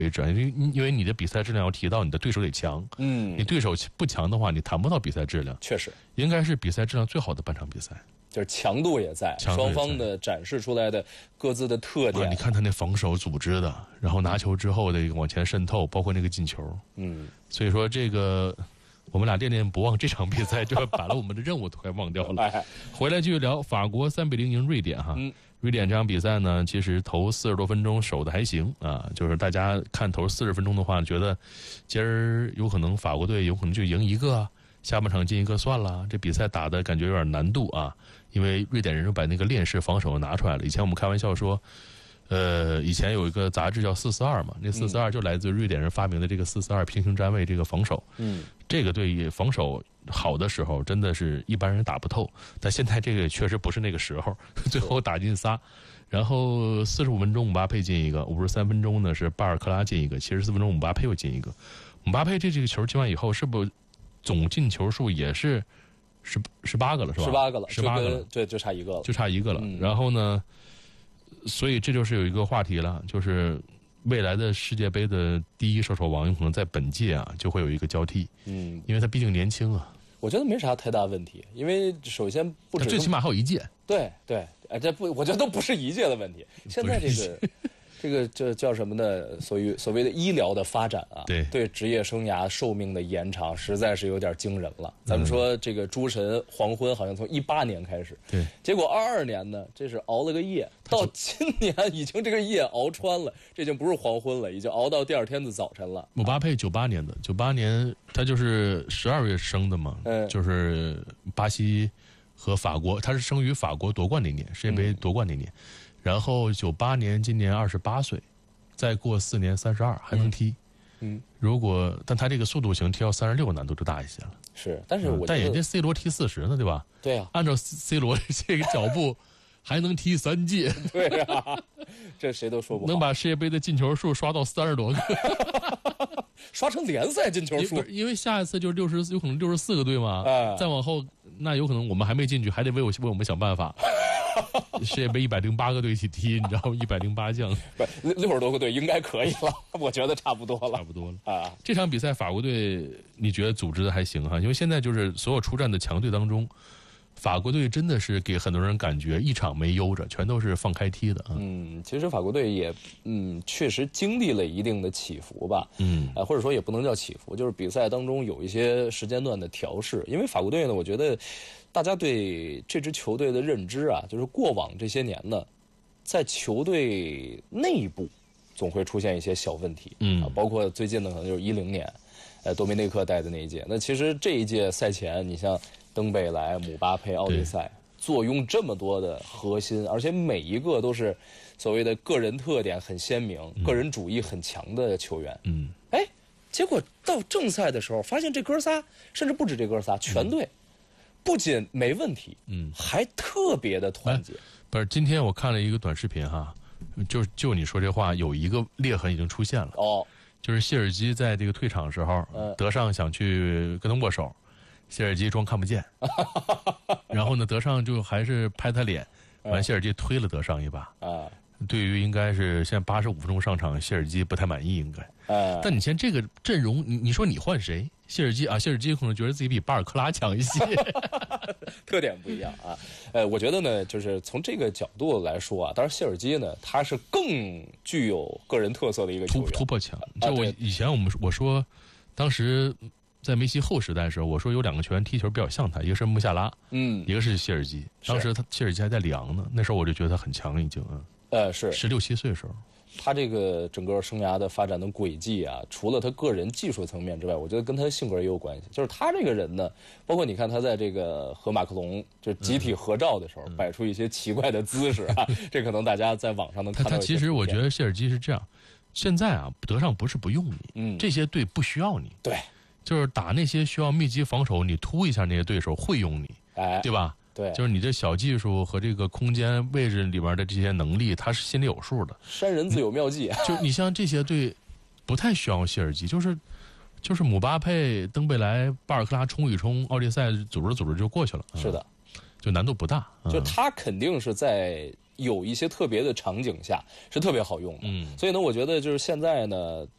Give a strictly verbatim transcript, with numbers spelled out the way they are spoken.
为止，因为因为你的比赛质量要提到，你的对手得强。 嗯， 你对手不强的话，你谈不到比赛质量。 确实， 应该是比赛质量最好的半场比赛。 就是强度也在，双方的展示出来的各自的特点。 啊、你看他那防守组织的，然后拿球之后的一个往前渗透，包括那个进球。 嗯， 所以说这个我们俩念念不忘这场比赛，就把了我们的任务都快忘掉了。 哎， 回来继续聊法国三比零赢瑞典哈。 嗯。 瑞典这场比赛呢，其实头四十多分钟守的还行啊，就是大家看头四十分钟的话，觉得今儿有可能法国队有可能就赢一个，下半场进一个算了。这比赛打的感觉有点难度啊，因为瑞典人就把那个链式防守拿出来了。以前我们开玩笑说，呃，以前有一个杂志叫四四二嘛，那四四二就来自瑞典人发明的这个四四二平行站位这个防守。 嗯， 这个对防守好的时候，真的是一般人打不透。但现在这个确实不是那个时候，最后打进仨，然后四十五分钟姆巴佩进一个，五十三分钟呢是巴尔克拉进一个，七十四分钟姆巴佩又进一个。姆巴佩这几个球进完以后，是不是总进球数也是十十八个了，是吧？ 十八个了， 十八个了， 对，就差一个了， 就差一个了。 嗯、 然后呢，所以这就是有一个话题了，就是未来的世界杯的第一射手王有可能在本届啊就会有一个交替。 嗯， 因为他毕竟年轻啊。 我觉得没啥太大问题，因为首先不止， 最起码还有一届。 对对，哎，这不，我觉得都不是一届的问题。现在这个。这个这叫什么呢？所谓所谓的医疗的发展啊， 对对职业生涯寿命的延长，实在是有点惊人了。咱们说这个诸神黄昏，好像从一八年开始， 对， 结果二二年呢，这是熬了个夜，到今年已经这个夜熬穿了，这已经不是黄昏了，已经熬到第二天的早晨了。 姆巴佩九八年的，九八年他就是十二月生的嘛， 嗯， 就是巴西和法国，他是生于法国夺冠那年，世界杯夺冠那年。嗯，然后九八年，今年二十八岁，再过四年三十二还能踢。 嗯，嗯如果但他这个速度型踢到三十六难度就大一些了。 是，但是我、嗯、 但人家 C 罗踢四十呢，对吧？ 对啊， 按照 C 罗这个脚步，还能踢三届。 对啊，这谁都说不好。 能把世界杯的进球数刷到三十多个， 刷成联赛进球数。 因为下一次就六十，有可能六十四个队嘛。 啊， 再往后，那有可能我们还没进去，还得为我为我们想办法。世界杯一百零八个队一起踢，你知道吗？一百零八将， 不，六十多个队应该可以了，我觉得差不多了， 差不多了啊。 这场比赛法国队，你觉得组织的还行哈？因为现在就是所有出战的强队当中，法国队真的是给很多人感觉一场没悠着，全都是放开踢的啊。 嗯，其实法国队也嗯确实经历了一定的起伏吧。 嗯， 啊、呃，或者说也不能叫起伏，就是比赛当中有一些时间段的调试。因为法国队呢，我觉得大家对这支球队的认知啊，就是过往这些年呢，在球队内部总会出现一些小问题。 嗯， 啊，包括最近的可能就是一零年，呃，多米内克带的那一届。那其实这一届赛前，你像登贝莱、姆巴佩、奥利塞，坐拥这么多的核心，而且每一个都是所谓的个人特点很鲜明、嗯、个人主义很强的球员。 嗯， 哎，结果到正赛的时候，发现这哥仨，甚至不止这哥仨，全队不仅没问题， 嗯， 还特别的团结。 不是，今天我看了一个短视频哈，就就你说这话，有一个裂痕已经出现了。 哦， 就是谢尔基在这个退场的时候， 嗯、 德尚想去跟他握手。谢尔基装看不见，然后呢，德尚就还是拍他脸，完谢尔基推了德尚一把。 啊， 对于应该是现在八十五分钟上场，谢尔基不太满意，应该。 啊， 但你现在这个阵容，你你说你换谁？谢尔基啊，谢尔基可能觉得自己比巴尔克拉强一些， 特点不一样啊。呃，我觉得呢，就是从这个角度来说啊，当然谢尔基呢，他是更具有个人特色的一个球员， 突突破强。就我以前我们我说，当时。在梅西后时代的时候，我说有两个球员踢球比较像他，一个是穆夏拉， 嗯， 一个是谢尔基。当时他谢尔基还在里昂呢，那时候我就觉得他很强，已经嗯， 呃，是十六七岁的时候。 他这个整个生涯的发展的轨迹啊，除了他个人技术层面之外，我觉得跟他性格也有关系。就是他这个人呢，包括你看他在这个和马克龙就集体合照的时候，嗯、摆出一些奇怪的姿势啊，这可能大家在网上能看到。 他其实我觉得谢尔基是这样，现在啊，德尚不是不用你， 嗯， 这些队不需要你， 对。 就是打那些需要密集防守，你突一下那些对手会用你， 哎， 对吧？ 对， 就是你的小技术和这个空间位置里边的这些能力，他是心里有数的。 山人自有妙计， 就你像这些队，不太需要谢尔基，就是就是姆巴佩、登贝莱、巴尔克拉冲一冲，奥利赛组织组织就过去了。 是的， 嗯、就难度不大。 就他肯定是在有一些特别的场景下是特别好用的。 嗯， 所以呢，我觉得就是现在呢，